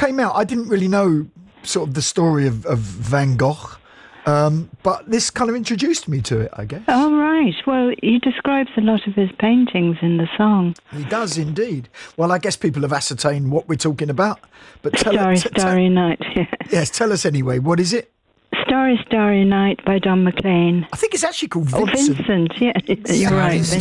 came out, I didn't really know sort of the story of Van Gogh, but this kind of introduced me to it, I guess. Oh, right. Well, he describes a lot of his paintings in the song. He does indeed. Well, I guess people have ascertained what we're talking about. But Starry Night. Yes, tell us anyway. What is it? Starry Night by Don McLean. I think it's actually called Oh, Vincent. Vincent, yeah. You're right, Vincent.